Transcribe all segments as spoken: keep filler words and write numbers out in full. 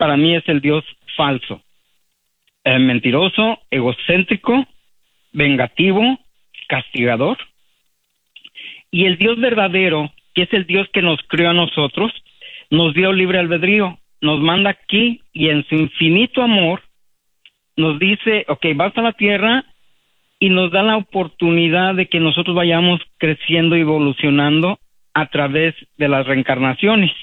para mí es el Dios falso, eh, mentiroso, egocéntrico, vengativo, castigador. Y el Dios verdadero, que es el Dios que nos creó a nosotros, nos dio libre albedrío, nos manda aquí y en su infinito amor nos dice, ok, vas a la tierra, y nos da la oportunidad de que nosotros vayamos creciendo y evolucionando a través de las reencarnaciones.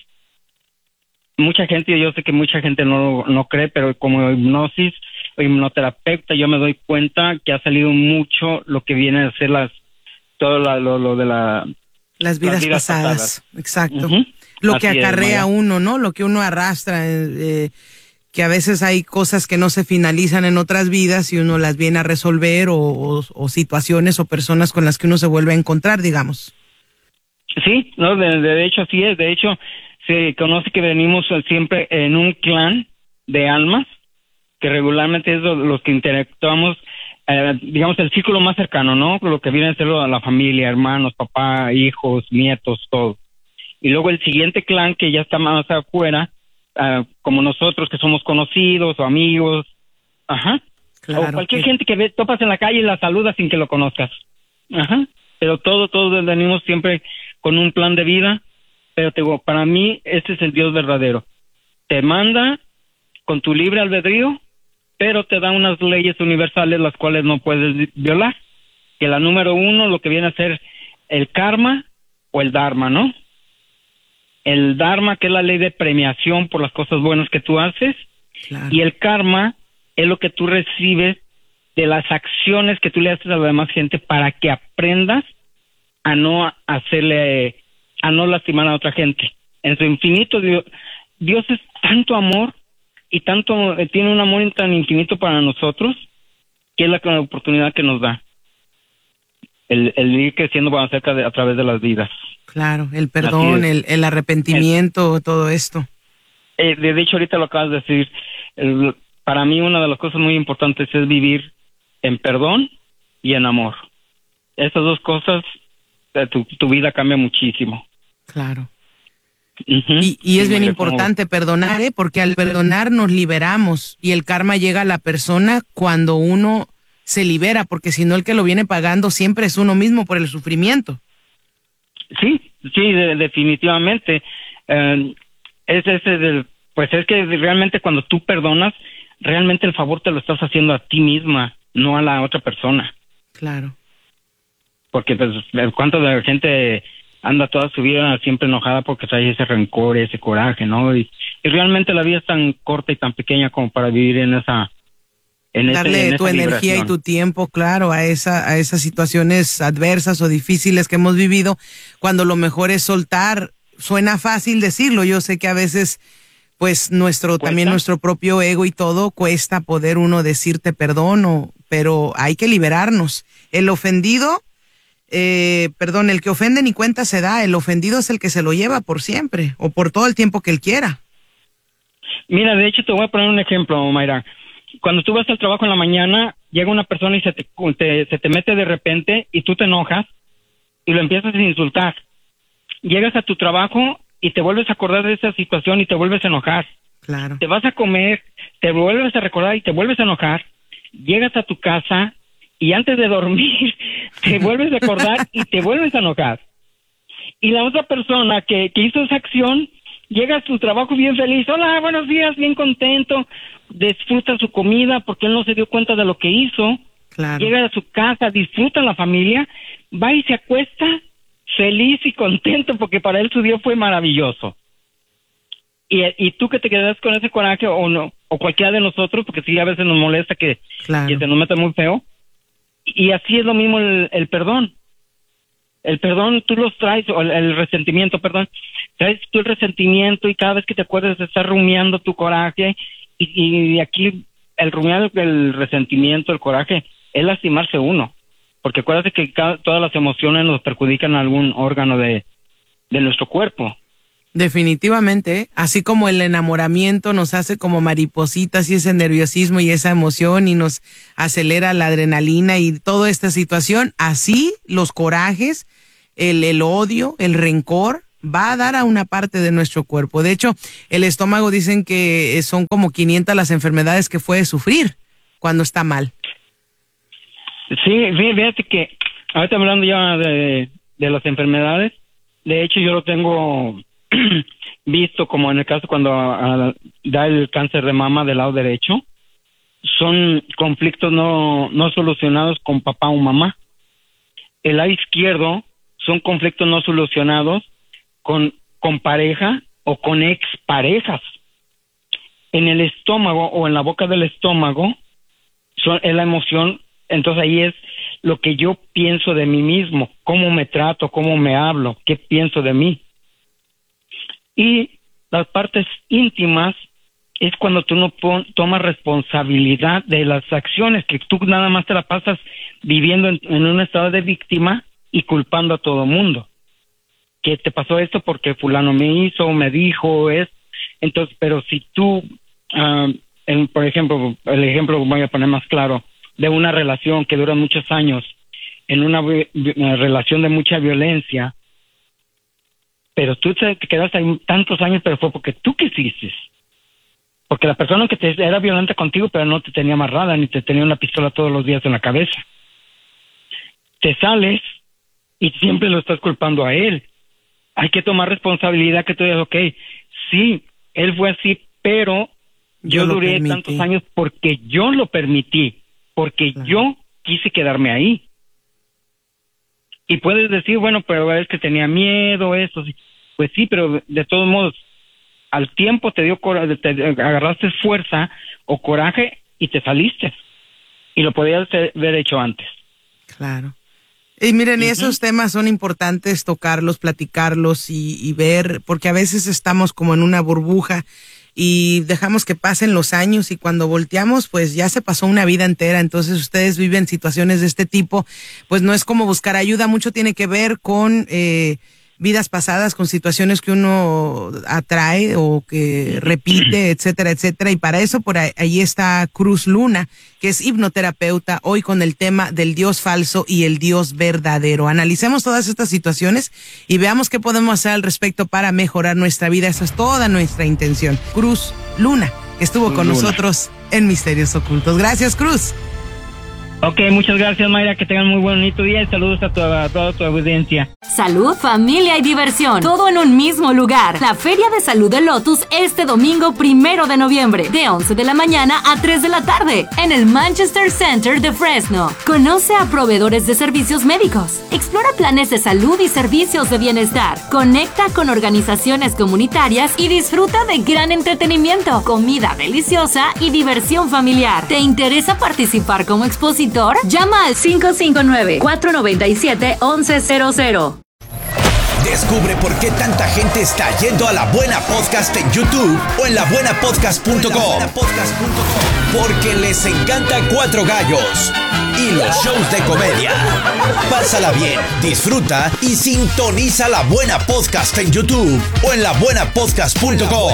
Mucha gente, yo sé que mucha gente no, no cree, pero como hipnosis o hipnoterapeuta yo me doy cuenta que ha salido mucho lo que viene a ser las, todo la, lo, lo de la... Las vidas, las vidas pasadas. pasadas, exacto. Uh-huh. Lo Así que acarrea es, uno, ¿no? Lo que uno arrastra, eh, que a veces hay cosas que no se finalizan en otras vidas y uno las viene a resolver, o, o, o situaciones o personas con las que uno se vuelve a encontrar, digamos. Sí, no, de, de hecho sí es, de hecho se conoce que venimos siempre en un clan de almas, que regularmente es lo, los que interactuamos, eh, digamos el círculo más cercano, ¿no? Lo que viene a ser la familia, hermanos, papá, hijos, nietos, todo. Y luego el siguiente clan que ya está más afuera, Uh, como nosotros que somos conocidos o amigos, ajá, claro, o cualquier que... gente que ve, topas en la calle y la saludas sin que lo conozcas, ajá, pero todo, todos venimos siempre con un plan de vida, pero te digo, para mí este es el Dios verdadero, te manda con tu libre albedrío, pero te da unas leyes universales las cuales no puedes violar, que la número uno, lo que viene a ser el karma o el dharma, ¿no? El dharma, que es la ley de premiación por las cosas buenas que tú haces, claro. Y el karma es lo que tú recibes de las acciones que tú le haces a la demás gente para que aprendas a no hacerle, a no lastimar a otra gente. En su infinito, Dios, Dios es tanto amor y tanto, tiene un amor tan infinito para nosotros, que es la, la oportunidad que nos da. El, el ir creciendo acerca de, a través de las vidas. Claro, el perdón, el, el arrepentimiento, el, todo esto. Eh, de hecho, ahorita lo acabas de decir. El, para mí, una de las cosas muy importantes es vivir en perdón y en amor. Esas dos cosas, eh, tu, tu vida cambia muchísimo. Claro. Uh-huh. Y, y es sí, bien importante como... perdonar, ¿eh? Porque al perdonar nos liberamos y el karma llega a la persona cuando uno se libera, porque si no el que lo viene pagando siempre es uno mismo por el sufrimiento. Sí, sí, de, definitivamente. Eh, es ese del, pues es que realmente cuando tú perdonas, realmente el favor te lo estás haciendo a ti misma, no a la otra persona. Claro. Porque pues cuánta de la gente anda toda su vida siempre enojada porque trae ese rencor, ese coraje, ¿no? Y, y realmente la vida es tan corta y tan pequeña como para vivir en esa En darle ese, en tu energía vibración. Y tu tiempo, claro, a esa a esas situaciones adversas o difíciles que hemos vivido, cuando lo mejor es soltar. Suena fácil decirlo, yo sé que a veces pues nuestro ¿Cuesta? También nuestro propio ego y todo cuesta poder uno decirte perdón, o, pero hay que liberarnos. El ofendido, eh, perdón, el que ofende ni cuenta se da, el ofendido es el que se lo lleva por siempre o por todo el tiempo que él quiera. Mira, de hecho te voy a poner un ejemplo, Mayra. Cuando tú vas al trabajo en la mañana, llega una persona y se te, te, se te mete de repente y tú te enojas y lo empiezas a insultar. Llegas a tu trabajo y te vuelves a acordar de esa situación y te vuelves a enojar. Claro. Te vas a comer, te vuelves a recordar y te vuelves a enojar. Llegas a tu casa y antes de dormir te vuelves a acordar y te vuelves a enojar. Y la otra persona que, que hizo esa acción llega a su trabajo bien feliz. Hola, buenos días, bien contento. Disfruta su comida porque él no se dio cuenta de lo que hizo. Claro. Llega a su casa, disfruta la familia, va y se acuesta feliz y contento porque para él su día fue maravilloso. Y, y tú que te quedas con ese coraje, o no, o cualquiera de nosotros, porque sí a veces nos molesta que, claro. que se nos meta muy feo. Y así es lo mismo el, el perdón. El perdón tú los traes, o el, el resentimiento, perdón, traes tú el resentimiento y cada vez que te acuerdas estás rumiando tu coraje. Y, y aquí el rumiar, el resentimiento, el coraje, es lastimarse uno. Porque acuérdate que cada, todas las emociones nos perjudican a algún órgano de, de nuestro cuerpo. Definitivamente, ¿eh? Así como el enamoramiento nos hace como maripositas y ese nerviosismo y esa emoción y nos acelera la adrenalina y toda esta situación, así los corajes, el, el odio, el rencor, va a dar a una parte de nuestro cuerpo. De hecho, el estómago dicen que son como quinientas las enfermedades que puede sufrir cuando está mal. Sí, fíjate que ahorita hablando ya de, de las enfermedades, de hecho yo lo tengo visto como en el caso cuando uh, da el cáncer de mama del lado derecho, son conflictos no, no solucionados con papá o mamá. El lado izquierdo son conflictos no solucionados con, con pareja o con exparejas. En el estómago o en la boca del estómago son, es la emoción, entonces ahí es lo que yo pienso de mí mismo, cómo me trato, cómo me hablo, qué pienso de mí. Y las partes íntimas es cuando tú no pon, tomas responsabilidad de las acciones, que tú nada más te la pasas viviendo en, en un estado de víctima y culpando a todo mundo. Que te pasó esto porque fulano me hizo, me dijo, es. Entonces, pero si tú, uh, en, por ejemplo, el ejemplo voy a poner más claro, de una relación que dura muchos años, en una, una relación de mucha violencia, pero tú te, te quedaste ahí tantos años, pero fue porque tú quisiste. Porque la persona que te, era violenta contigo, pero no te tenía amarrada, ni te tenía una pistola todos los días en la cabeza. Te sales y siempre lo estás culpando a él. Hay que tomar responsabilidad, que tú digas, ok, sí, él fue así, pero yo, yo duré permití. tantos años porque yo lo permití, porque claro. yo quise quedarme ahí. Y puedes decir, bueno, pero es que tenía miedo, eso, pues sí, pero de todos modos, al tiempo te dio coraje, te agarraste fuerza o coraje y te saliste. Y lo podías haber hecho antes. Claro. Y miren, uh-huh. esos temas son importantes tocarlos, platicarlos y, y ver, porque a veces estamos como en una burbuja y dejamos que pasen los años y cuando volteamos, pues ya se pasó una vida entera. Entonces ustedes viven situaciones de este tipo, pues no es como buscar ayuda, mucho tiene que ver con eh, vidas pasadas, con situaciones que uno atrae o que repite, etcétera, etcétera. Y para eso por ahí, ahí está Cruz Luna, que es hipnoterapeuta, hoy con el tema del Dios falso y el Dios verdadero. Analicemos todas estas situaciones y veamos qué podemos hacer al respecto para mejorar nuestra vida. Esa es toda nuestra intención. Cruz Luna, que estuvo con Luna. nosotros en Misterios Ocultos. Gracias, Cruz. Ok, muchas gracias, Mayra, que tengan muy bonito día y saludos a toda, a toda tu audiencia. Salud, familia y diversión, todo en un mismo lugar. La Feria de Salud de Lotus este domingo primero de noviembre, de once de la mañana a tres de la tarde, en el Manchester Center de Fresno. Conoce a proveedores de servicios médicos, explora planes de salud y servicios de bienestar, conecta con organizaciones comunitarias y disfruta de gran entretenimiento, comida deliciosa y diversión familiar. ¿Te interesa participar como expositor? Llama al cinco cinco nueve, cuatro nueve siete, once cero cero. Descubre por qué tanta gente está yendo a La Buena Podcast en YouTube o en la buena podcast punto com. Porque les encanta Cuatro Gallos y los shows de comedia. Pásala bien, disfruta y sintoniza La Buena Podcast en YouTube o en la buena podcast punto com.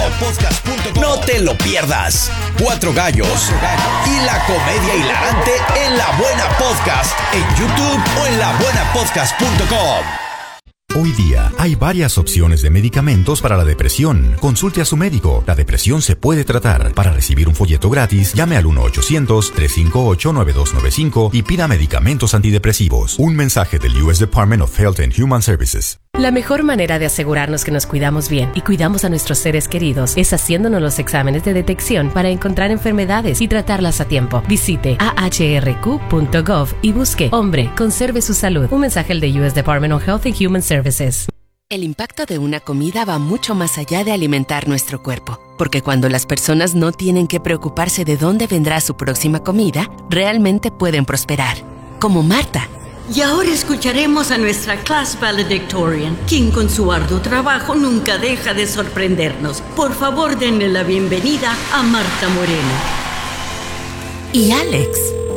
No te lo pierdas. Cuatro Gallos y la comedia hilarante en La Buena Podcast en YouTube o en la buena podcast punto com. Hoy día hay varias opciones de medicamentos para la depresión. Consulte a su médico. La depresión se puede tratar. Para recibir un folleto gratis, llame al uno ochocientos, tres cinco ocho, nueve dos nueve cinco y pida medicamentos antidepresivos. Un mensaje del U S Department of Health and Human Services. La mejor manera de asegurarnos que nos cuidamos bien y cuidamos a nuestros seres queridos es haciéndonos los exámenes de detección para encontrar enfermedades y tratarlas a tiempo. Visite a h r q punto gov y busque Hombre, conserve su salud. Un mensaje del U S Department of Health and Human Services. El impacto de una comida va mucho más allá de alimentar nuestro cuerpo, porque cuando las personas no tienen que preocuparse de dónde vendrá su próxima comida, realmente pueden prosperar. Como Marta. Y ahora escucharemos a nuestra class valedictorian, quien con su arduo trabajo nunca deja de sorprendernos. Por favor, denle la bienvenida a Marta Moreno. Y Alex.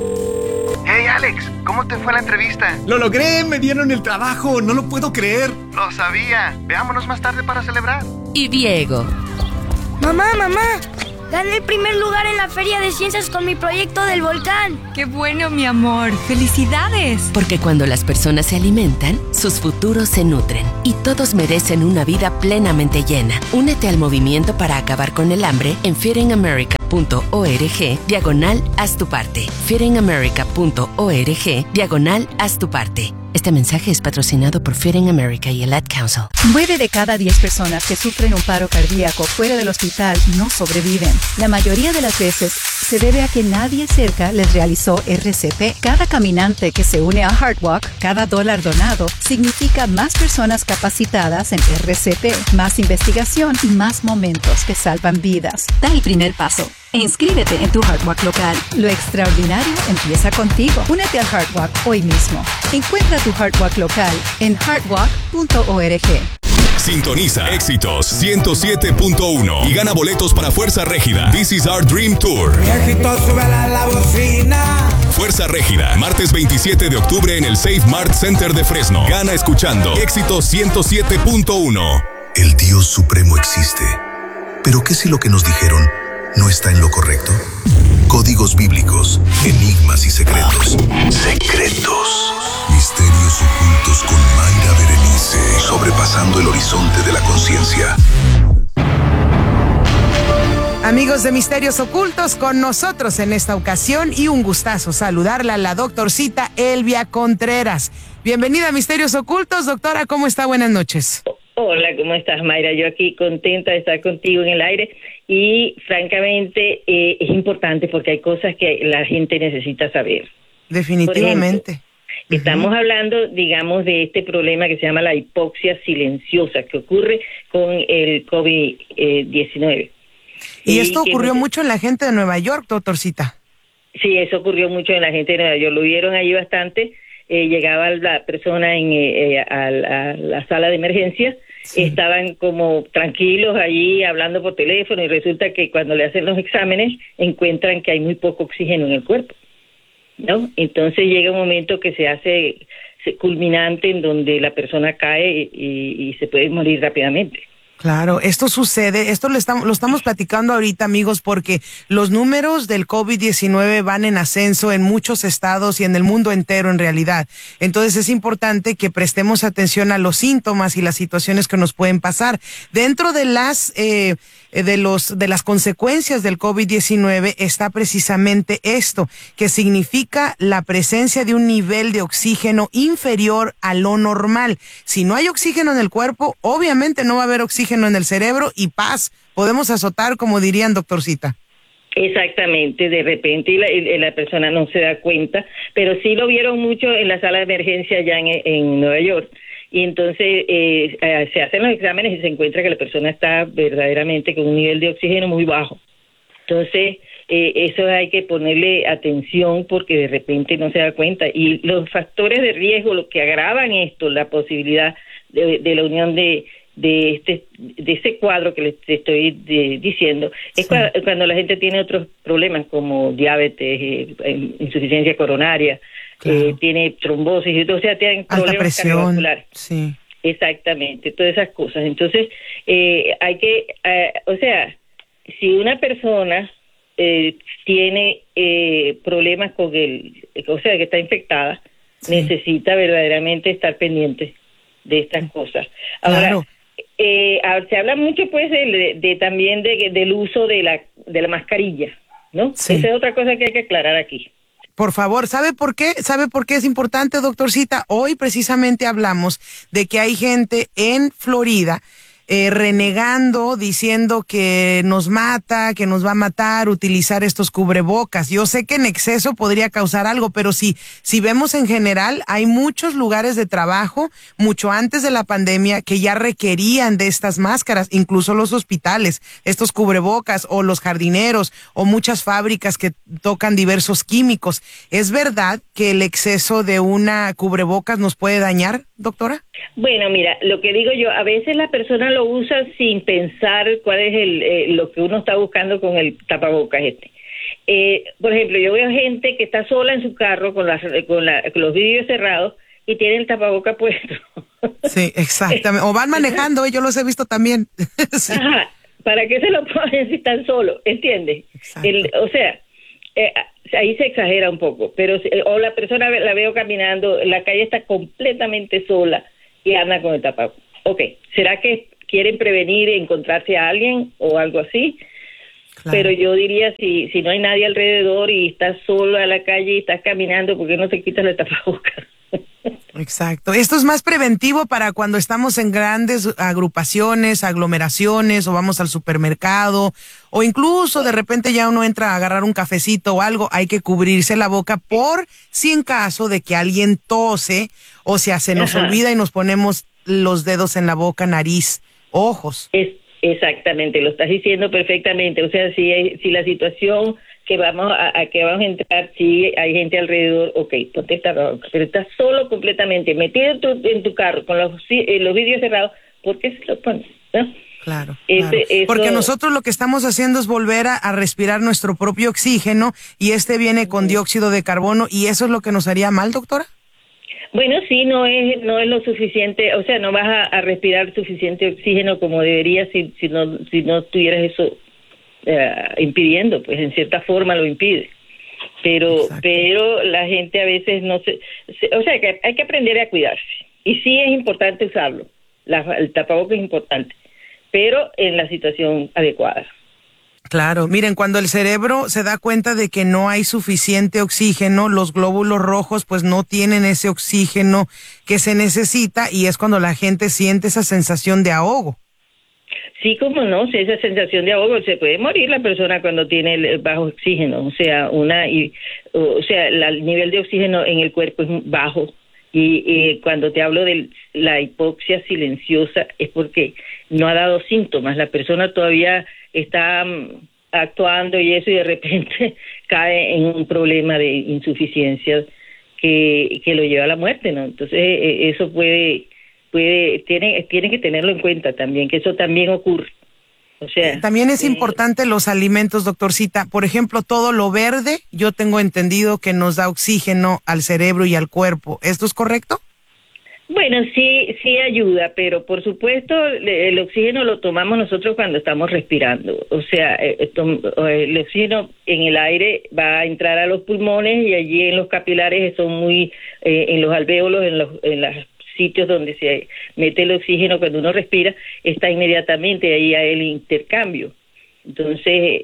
Hey Alex, ¿cómo te fue la entrevista? ¡Lo logré! ¡Me dieron el trabajo! ¡No lo puedo creer! Lo sabía. Veámonos más tarde para celebrar. Y Diego. Mamá, mamá, Gané el primer lugar en la Feria de Ciencias con mi proyecto del volcán. ¡Qué bueno, mi amor! ¡Felicidades! Porque cuando las personas se alimentan, sus futuros se nutren. Y todos merecen una vida plenamente llena. Únete al movimiento para acabar con el hambre en feedingamerica.org diagonal haz tu parte. feedingamerica.org diagonal haz tu parte. Este mensaje es patrocinado por Feeding America y el Ad Council. Nueve de cada diez personas que sufren un paro cardíaco fuera del hospital no sobreviven. La mayoría de las veces se debe a que nadie cerca les realizó R C P. Cada caminante que se une a HeartWalk, cada dólar donado, significa más personas capacitadas en R C P, más investigación y más momentos que salvan vidas. Da el primer paso e inscríbete en tu HeartWalk local. Lo extraordinario empieza contigo. Únete al HeartWalk hoy mismo. Encuentra tu HeartWalk local en heartwalk punto org. Sintoniza Éxitos ciento siete punto uno y gana boletos para Fuerza Régida. This is our dream tour. Éxito, súbela la bocina. Fuerza Régida, martes veintisiete de octubre en el Safe Mart Center de Fresno. Gana escuchando Éxitos ciento siete punto uno. El Dios Supremo existe. ¿Pero qué si lo que nos dijeron no está en lo correcto? Códigos bíblicos, enigmas y secretos. Secretos. Misterios ocultos con Mayra Berenice. Sobrepasando el horizonte de la conciencia. Amigos de Misterios Ocultos, con nosotros en esta ocasión y un gustazo saludarla a la doctorcita Elvia Contreras. Bienvenida a Misterios Ocultos, doctora, ¿cómo está? Buenas noches. Hola, ¿cómo estás, Mayra? Yo aquí contenta de estar contigo en el aire y francamente eh, es importante porque hay cosas que la gente necesita saber. Definitivamente. Ejemplo, uh-huh. Estamos hablando, digamos, de este problema que se llama la hipoxia silenciosa que ocurre con el COVID diecinueve. Y, y esto ocurrió que, mucho en la gente de Nueva York, doctorcita. Sí, eso ocurrió mucho en la gente de Nueva York. Lo vieron ahí bastante. Eh, llegaba la persona en, eh, a, a la sala de emergencia. Sí. Estaban como tranquilos allí hablando por teléfono y resulta que cuando le hacen los exámenes encuentran que hay muy poco oxígeno en el cuerpo, ¿no? Entonces llega un momento que se hace culminante en donde la persona cae y, y se puede morir rápidamente. Claro, esto sucede, esto lo estamos, lo estamos platicando ahorita, amigos, porque los números del COVID diecinueve van en ascenso en muchos estados y en el mundo entero en realidad. Entonces es importante que prestemos atención a los síntomas y las situaciones que nos pueden pasar. Dentro de las eh, de los de las consecuencias del COVID diecinueve está precisamente esto, que significa la presencia de un nivel de oxígeno inferior a lo normal. Si no hay oxígeno en el cuerpo, obviamente no va a haber oxígeno en el cerebro y paz, podemos azotar, como dirían, doctorcita. Exactamente, de repente la, la persona no se da cuenta, pero sí lo vieron mucho en la sala de emergencia allá en, en Nueva York. Y entonces eh, eh, se hacen los exámenes y se encuentra que la persona está verdaderamente con un nivel de oxígeno muy bajo. Entonces, eh, eso hay que ponerle atención porque de repente no se da cuenta. Y los factores de riesgo, los que agravan esto, la posibilidad de, de la unión de de este de ese cuadro que les estoy de, diciendo, es sí. cuando, cuando la gente tiene otros problemas como diabetes, eh, insuficiencia coronaria, claro. eh, tiene trombosis, o sea, tienen alta problemas presión, cardiovasculares. Sí. Exactamente, todas esas cosas. Entonces, eh, hay que, eh, o sea, si una persona eh, tiene eh, problemas con el, o sea, que está infectada, sí. necesita verdaderamente estar pendiente de estas cosas. Ahora, claro. Eh, se habla mucho pues de, de, de también de, del uso de la de la mascarilla, ¿no? Sí. Esa es otra cosa que hay que aclarar aquí. Por favor, ¿sabe por qué? ¿Sabe por qué es importante, doctorcita? Hoy precisamente hablamos de que hay gente en Florida eh, renegando, diciendo que nos mata, que nos va a matar utilizar estos cubrebocas. Yo sé que en exceso podría causar algo, pero si, si vemos en general, hay muchos lugares de trabajo, mucho antes de la pandemia, que ya requerían de estas máscaras, incluso los hospitales, estos cubrebocas, o los jardineros, o muchas fábricas que tocan diversos químicos. ¿Es verdad que el exceso de una cubrebocas nos puede dañar, doctora? Bueno, mira, lo que digo yo, a veces la persona lo usa sin pensar cuál es el eh, lo que uno está buscando con el tapabocas este. Eh, por ejemplo, yo veo gente que está sola en su carro con, las, con, la, con los vidrios cerrados y tiene el tapabocas puesto. Sí, exactamente. O van manejando, yo los he visto también. Sí. Ajá. ¿para qué se lo ponen si están solos? ¿Entiendes? El, o sea, eh, ahí se exagera un poco, pero eh, o la persona la veo caminando, la calle está completamente sola y anda con el tapabocas. Ok, ¿será que quieren prevenir encontrarse a alguien o algo así? Claro. Pero yo diría, si si no hay nadie alrededor y estás solo a la calle y estás caminando, ¿por qué no te quitas el tapabocas? Exacto. Esto es más preventivo para cuando estamos en grandes agrupaciones, aglomeraciones, o vamos al supermercado, o incluso de repente ya uno entra a agarrar un cafecito o algo, hay que cubrirse la boca por si en caso de que alguien tose, o sea, se nos Ajá. olvida y nos ponemos los dedos en la boca, nariz, ojos. Es, exactamente, lo estás diciendo perfectamente. O sea, si, hay, si la situación que vamos a, a que vamos a entrar, si hay gente alrededor, ok, ponte esta ropa, pero estás solo completamente, metido en tu, en tu carro, con los, eh, los vidrios cerrados, ¿por qué se lo pones? ¿No? Claro, Ese, claro. Eso... Porque nosotros lo que estamos haciendo es volver a, a respirar nuestro propio oxígeno, y este viene con dióxido de carbono, y eso es lo que nos haría mal, doctora. Bueno, sí, no es no es lo suficiente, o sea, no vas a, a respirar suficiente oxígeno como deberías si, si no si no tuvieras eso eh, impidiendo, pues en cierta forma lo impide. Pero Exacto. pero la gente a veces no se, se, o sea, que hay que aprender a cuidarse. Y sí es importante usarlo, la, el tapabocas es importante, pero en la situación adecuada. Claro, miren, cuando el cerebro se da cuenta de que no hay suficiente oxígeno, los glóbulos rojos pues no tienen ese oxígeno que se necesita, y es cuando la gente siente esa sensación de ahogo. Sí, como no, si esa sensación de ahogo, se puede morir la persona cuando tiene el bajo oxígeno, o sea, una y o sea, la, el nivel de oxígeno en el cuerpo es bajo, y, y cuando te hablo de la hipoxia silenciosa es porque no ha dado síntomas, la persona todavía está um, actuando y eso, y de repente cae en un problema de insuficiencia que, que lo lleva a la muerte, ¿no? Entonces eh, eso puede puede tiene tiene que tenerlo en cuenta también, que eso también ocurre. O sea, también es eh, importante los alimentos, doctorcita. Por ejemplo, todo lo verde, yo tengo entendido que nos da oxígeno al cerebro y al cuerpo. ¿Esto es correcto? Bueno, sí, sí ayuda, pero por supuesto el oxígeno lo tomamos nosotros cuando estamos respirando. O sea, el oxígeno en el aire va a entrar a los pulmones, y allí en los capilares son muy, eh, en los alvéolos, en los en los sitios donde se mete el oxígeno cuando uno respira, está inmediatamente ahí a el intercambio. Entonces,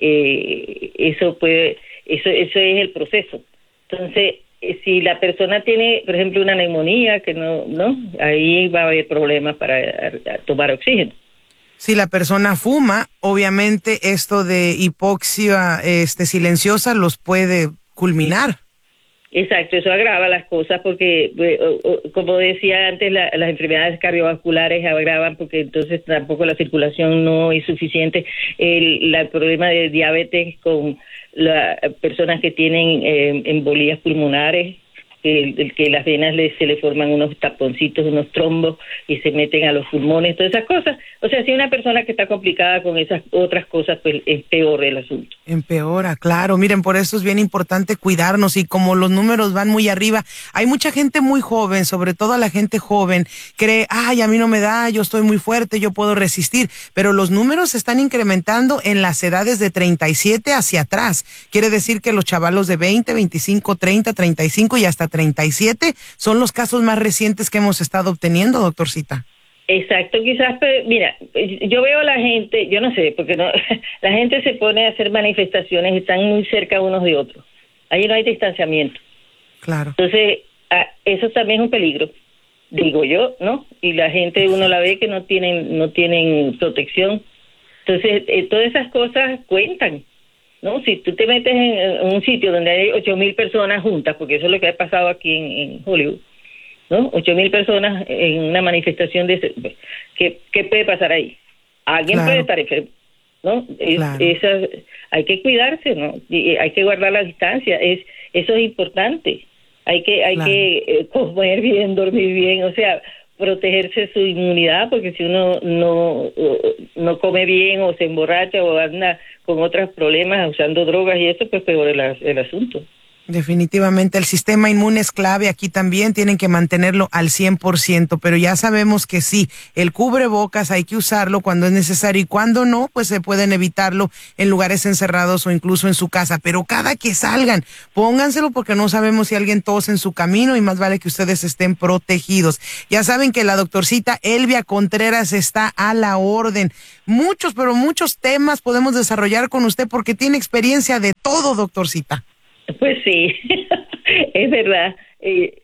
eh, eso puede, eso, eso es el proceso. Entonces, si la persona tiene, por ejemplo, una neumonía, que no, no, ahí va a haber problemas para a, a tomar oxígeno. Si la persona fuma, obviamente esto de hipoxia este, silenciosa los puede culminar. Exacto, eso agrava las cosas porque, como decía antes, la, las enfermedades cardiovasculares agravan porque entonces tampoco la circulación no es suficiente. El, la, el problema de diabetes con las personas que tienen eh, embolías pulmonares, que, el, que las venas le, se le forman unos taponcitos, unos trombos y se meten a los pulmones, todas esas cosas. O sea, si una persona que está complicada con esas otras cosas, pues es peor el asunto. Empeora, claro. Miren, por eso es bien importante cuidarnos, y como los números van muy arriba, hay mucha gente muy joven, sobre todo la gente joven, cree, ay, a mí no me da, yo estoy muy fuerte, yo puedo resistir, pero los números se están incrementando en las edades de treinta y siete hacia atrás. Quiere decir que los chavalos de veinte, veinticinco, treinta, treinta y cinco y hasta treinta y siete son los casos más recientes que hemos estado obteniendo, doctorcita. Exacto, quizás, pero mira, yo veo a la gente, yo no sé, porque no, la gente se pone a hacer manifestaciones, están muy cerca unos de otros, ahí no hay distanciamiento. Claro. Entonces, eso también es un peligro, digo yo, ¿no? Y la gente, uno la ve que no tienen, no tienen protección, entonces eh, todas esas cosas cuentan, ¿no? Si tú te metes en un sitio donde hay ocho mil personas juntas, porque eso es lo que ha pasado aquí en, en Hollywood, ¿no? Ocho mil personas en una manifestación de ese, ¿qué, qué puede pasar ahí? Alguien claro. puede estar enfermo, ¿no? Es, claro. esas, hay que cuidarse, ¿no? Y hay que guardar la distancia, es eso es importante. Hay que hay claro. que eh, comer bien, dormir bien, o sea, protegerse su inmunidad, porque si uno no no come bien o se emborracha o anda con otros problemas usando drogas y eso, pues peor el, el asunto. Definitivamente el sistema inmune es clave aquí también, tienen que mantenerlo al cien por ciento, pero ya sabemos que sí, el cubrebocas hay que usarlo cuando es necesario y cuando no, pues se pueden evitarlo en lugares encerrados o incluso en su casa, pero cada que salgan, pónganselo porque no sabemos si alguien tose en su camino y más vale que ustedes estén protegidos. Ya saben que la doctorcita Elvia Contreras está a la orden. Muchos, pero muchos temas podemos desarrollar con usted porque tiene experiencia de todo, doctorcita. Pues sí, es verdad. Eh,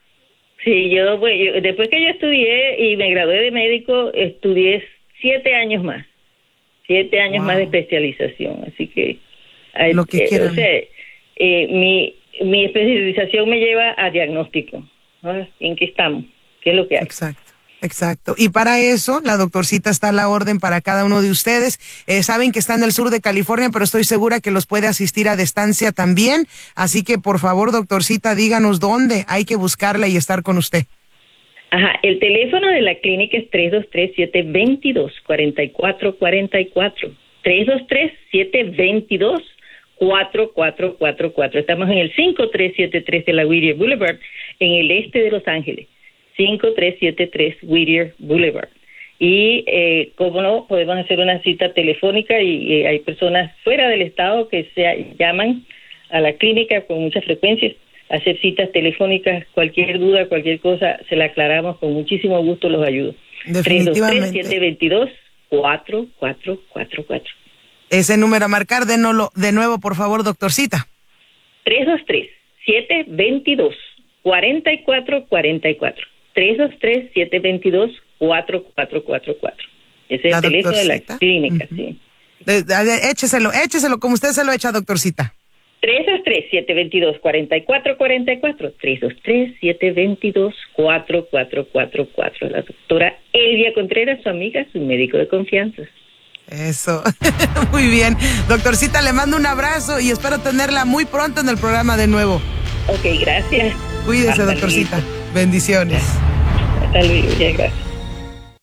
sí, yo, pues, yo, después que yo estudié y me gradué de médico, estudié siete años más, siete años wow. más de especialización. Así que, Lo que eh, o sea, eh, mi, mi especialización me lleva a diagnóstico. ¿No? ¿En qué estamos? ¿Qué es lo que hay? Exacto. Exacto. Y para eso, la doctorcita está a la orden para cada uno de ustedes. Eh, saben que está en el sur de California, pero estoy segura que los puede asistir a distancia también. Así que, por favor, doctorcita, díganos dónde hay que buscarla y estar con usted. Ajá, el teléfono de la clínica es tres dos tres, siete dos dos, cuatro cuatro cuatro cuatro. tres dos tres, siete dos dos, cuatro cuatro cuatro cuatro. Estamos en el cinco tres siete tres de la Whittier Boulevard, en el este de Los Ángeles. cinco tres siete tres Whittier Boulevard. Y, eh, como no, podemos hacer una cita telefónica y eh, hay personas fuera del estado que se llaman a la clínica con mucha frecuencia, hacer citas telefónicas, cualquier duda, cualquier cosa, se la aclaramos con muchísimo gusto, los ayudo. Definitivamente. tres dos tres, siete dos dos, cuatro cuatro cuatro cuatro. Ese número a marcar, de, no lo, de nuevo, por favor, doctorcita. tres dos tres, siete dos dos, cuatro cuatro cuatro cuatro. tres dos tres, siete dos dos, cuatro cuatro cuatro cuatro. Ese es el teléfono de la clínica, uh-huh. sí. De, de, de, écheselo, écheselo como usted se lo echa, doctorcita. tres dos tres, siete dos dos, cuatro cuatro cuatro cuatro. tres dos tres, siete dos dos, cuatro cuatro cuatro cuatro. La doctora Elvia Contreras, su amiga, su médico de confianza. Eso. Muy bien. Doctorcita, le mando un abrazo y espero tenerla muy pronto en el programa de nuevo. Ok, gracias. Cuídese, Hasta doctorcita. Luego. Bendiciones. Hasta luego, ya, gracias.